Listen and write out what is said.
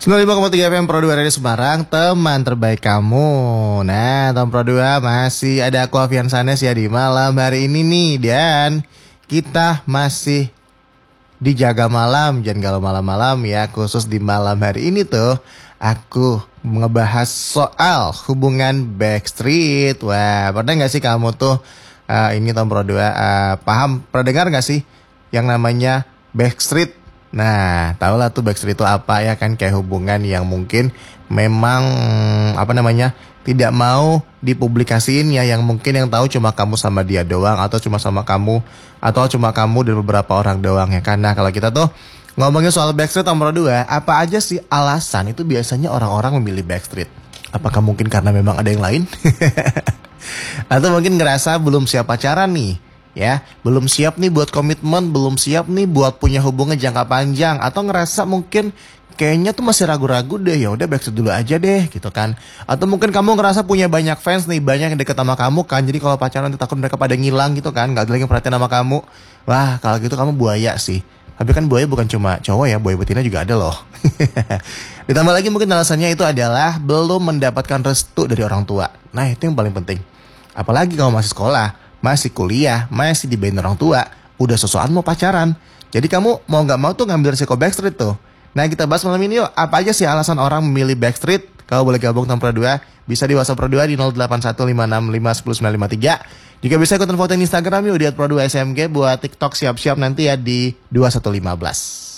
95,3 FM Pro 2 Radio Semarang, teman terbaik kamu. Nah, teman Pro 2 masih ada aku Afian Sanes ya di malam hari ini nih. Dan kita masih dijaga malam, jangan kalau malam-malam ya. Khusus di malam hari ini tuh aku ngebahas soal hubungan Backstreet. Wah, pernah gak sih kamu tuh ini teman Pro 2 paham, pernah dengar gak sih yang namanya Backstreet? Nah, tahulah tuh Backstreet itu apa ya kan, kayak hubungan yang mungkin memang tidak mau dipublikasiin ya, yang mungkin yang tahu cuma kamu sama dia doang, atau cuma sama kamu, atau cuma kamu dan beberapa orang doang ya kan. Nah, kalau kita tuh ngomongin soal Backstreet nomor 2, apa aja sih alasan itu biasanya orang-orang memilih Backstreet? Apakah mungkin karena memang ada yang lain? Atau mungkin ngerasa belum siap pacaran nih? Ya, belum siap nih buat komitmen, belum siap nih buat punya hubungan jangka panjang, atau ngerasa mungkin kayaknya tuh masih ragu-ragu deh, ya udah Backstreet dulu aja deh gitu kan. Atau mungkin kamu ngerasa punya banyak fans nih, banyak yang deket sama kamu kan, jadi kalau pacaran nanti takut mereka pada ngilang gitu kan, gak ada lagi yang perhatian sama kamu. Wah, kalau gitu kamu buaya sih. Tapi kan buaya bukan cuma cowok ya, buaya betina juga ada loh. Ditambah lagi mungkin alasannya itu adalah belum mendapatkan restu dari orang tua. Nah, itu yang paling penting. Apalagi kalau masih sekolah, masih kuliah, masih dibayarin orang tua, udah sosokan mau pacaran. Jadi kamu mau gak mau tuh ngambil resiko Backstreet tuh. Nah, kita bahas malam ini yuk, apa aja sih alasan orang memilih Backstreet? Kalau boleh gabung sama Pro 2, bisa di WhatsApp Pro 2 di 081565100953. Juga bisa ikutan foto Instagram yuk di @pro2smg. Buat TikTok siap-siap nanti ya di 2115.